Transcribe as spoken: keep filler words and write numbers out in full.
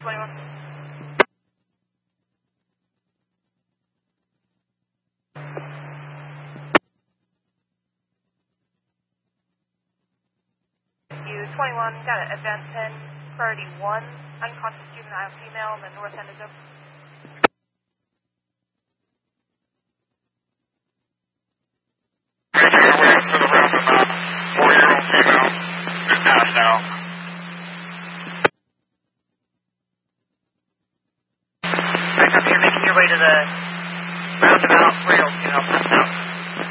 twenty-one. U twenty-one, got an advance ten, priority one, unconscious juvenile female on the north end of Oak. We're waiting for the roundabout. Four-year-old female is passed out. Alright, copy. You're making your way to the roundabout. Four-year-old female passed out.